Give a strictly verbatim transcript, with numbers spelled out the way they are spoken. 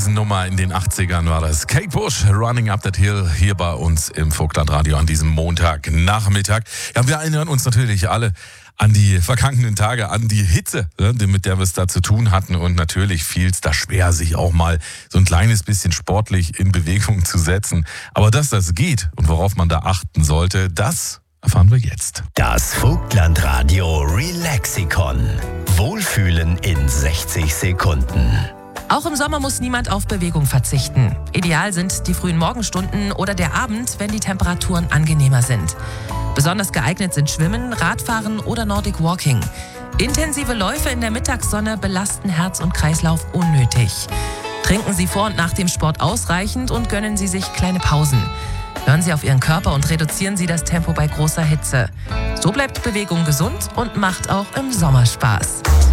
Riesennummer in den achtzigern war das. Kate Bush, Running Up That Hill, hier bei uns im Vogtlandradio an diesem Montagnachmittag. Ja, wir erinnern uns natürlich alle an die vergangenen Tage, an die Hitze, mit der wir es da zu tun hatten. Und natürlich fiel es da schwer, sich auch mal so ein kleines bisschen sportlich in Bewegung zu setzen. Aber dass das geht und worauf man da achten sollte, das erfahren wir jetzt. Das Vogtlandradio Relaxikon. Wohlfühlen in sechzig Sekunden. Auch im Sommer muss niemand auf Bewegung verzichten. Ideal sind die frühen Morgenstunden oder der Abend, wenn die Temperaturen angenehmer sind. Besonders geeignet sind Schwimmen, Radfahren oder Nordic Walking. Intensive Läufe in der Mittagssonne belasten Herz und Kreislauf unnötig. Trinken Sie vor und nach dem Sport ausreichend und gönnen Sie sich kleine Pausen. Hören Sie auf Ihren Körper und reduzieren Sie das Tempo bei großer Hitze. So bleibt Bewegung gesund und macht auch im Sommer Spaß.